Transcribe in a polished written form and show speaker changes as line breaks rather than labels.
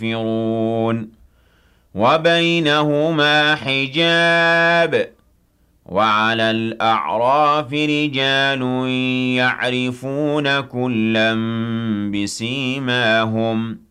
يستغفرون وبينهما حجاب وعلى الأعراف رجال يعرفون كلا بسيماهم